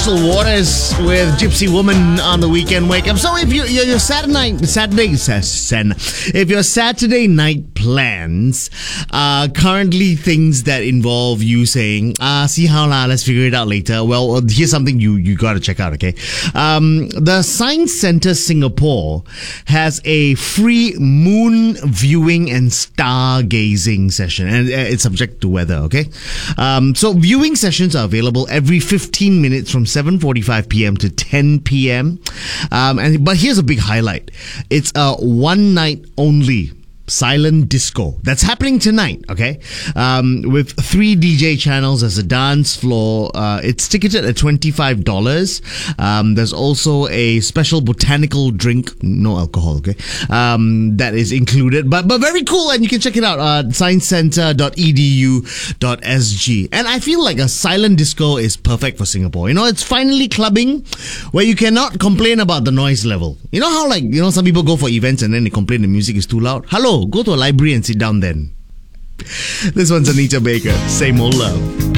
Crystal Waters with Gypsy Woman on the weekend wake up. So if your if your Saturday night plans are currently things that involve you saying, see how lah, let's figure it out later. Well, here's something you got to check out, okay? The Science Centre Singapore has a free moon viewing and stargazing session, and it's subject to weather, okay? So viewing sessions are available every 15 minutes from 7:45 p.m. to 10 p.m. But here's a big highlight. It's a one night only silent disco that's happening tonight, okay? With 3 DJ channels as a dance floor. It's ticketed at $25. There's also a special botanical drink, no alcohol, okay? That is included, but very cool, and you can check it out at sciencecentre.edu.sg. And I feel like a silent disco is perfect for Singapore. You know, it's finally clubbing where you cannot complain about the noise level. You know how, like, some people go for events and then they complain the music is too loud? Hello, go to a library and sit down then. This one's Anita Baker. Same old love.